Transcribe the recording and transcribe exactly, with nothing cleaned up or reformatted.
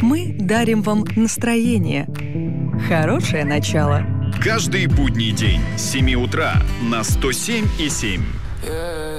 мы дарим вам настроение. Хорошее начало. Каждый будний день с семи утра на сто семь и семь.